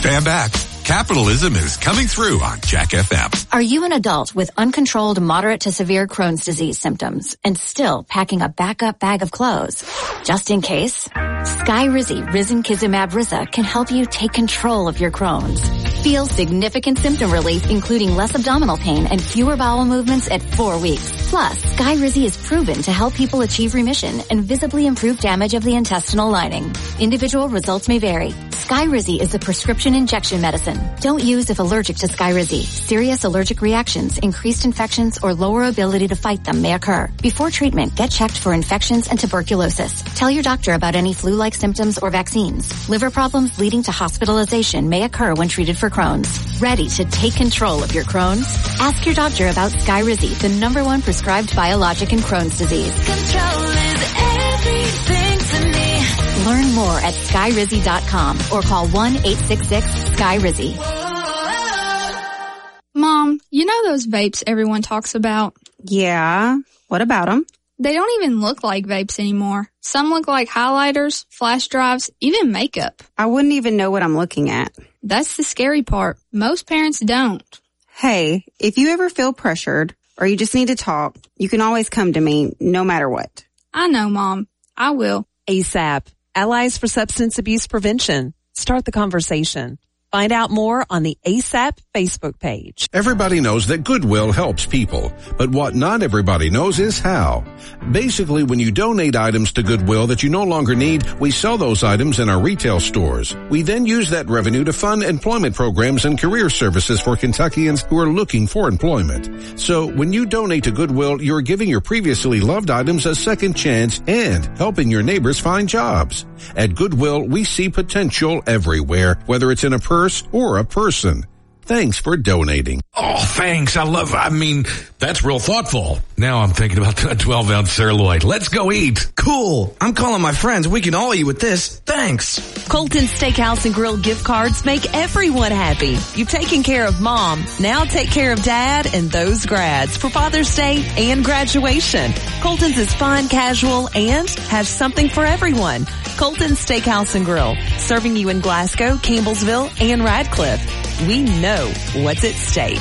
Stand back. Capitalism is coming through on Jack FM. Are you an adult with uncontrolled moderate to severe Crohn's disease symptoms and still packing a backup bag of clothes? Just in case, Skyrizi Risankizumab Risa can help you take control of your Crohn's. Feel significant symptom relief, including less abdominal pain and fewer bowel movements at 4 weeks. Plus, Skyrizi is proven to help people achieve remission and visibly improve damage of the intestinal lining. Individual results may vary. Skyrizi is a prescription injection medicine. Don't use if allergic to Skyrizi. Serious allergic reactions, increased infections, or lower ability to fight them may occur. Before treatment, get checked for infections and tuberculosis. Tell your doctor about any flu-like symptoms or vaccines. Liver problems leading to hospitalization may occur when treated for Crohn's. Ready to take control of your Crohn's? Ask your doctor about Skyrizi, the #1 prescribed biologic in Crohn's disease. Control is everything to me. Learn more at Skyrizi.com or call 1-866-SKYRIZI. Mom, you know those vapes everyone talks about? Yeah. What about them? They don't even look like vapes anymore. Some look like highlighters, flash drives, even makeup. I wouldn't even know what I'm looking at. That's the scary part. Most parents don't. Hey, if you ever feel pressured or you just need to talk, you can always come to me no matter what. I know, Mom. I will. ASAP. Allies for Substance Abuse Prevention. Start the conversation. Find out more on the ASAP Facebook page. Everybody knows that Goodwill helps people, but what not everybody knows is how. Basically, when you donate items to Goodwill that you no longer need, we sell those items in our retail stores. We then use that revenue to fund employment programs and career services for Kentuckians who are looking for employment. So when you donate to Goodwill, you're giving your previously loved items a second chance and helping your neighbors find jobs. At Goodwill, we see potential everywhere, whether it's in a purse or a person. Thanks for donating. Oh, thanks. That's real thoughtful. Now I'm thinking about the 12-ounce Ceruloid. Let's go eat. Cool. I'm calling my friends. We can all eat with this. Thanks. Colton Steakhouse and Grill gift cards make everyone happy. You've taken care of Mom. Now take care of Dad and those grads for Father's Day and graduation. Colton's is fun, casual, and has something for everyone. Colton Steakhouse and Grill, serving you in Glasgow, Campbellsville, and Radcliffe. We know what's at stake.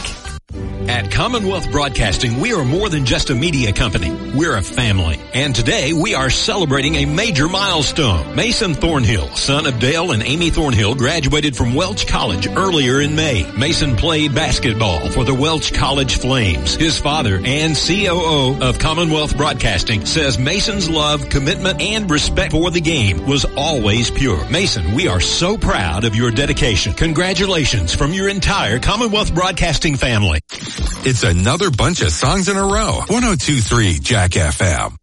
At Commonwealth Broadcasting, we are more than just a media company. We're a family. And today, we are celebrating a major milestone. Mason Thornhill, son of Dale and Amy Thornhill, graduated from Welch College earlier in May. Mason played basketball for the Welch College Flames. His father and COO of Commonwealth Broadcasting says Mason's love, commitment, and respect for the game was always pure. Mason, we are so proud of your dedication. Congratulations from your entire Commonwealth Broadcasting family. It's another bunch of songs in a row. 102.3 Jack FM.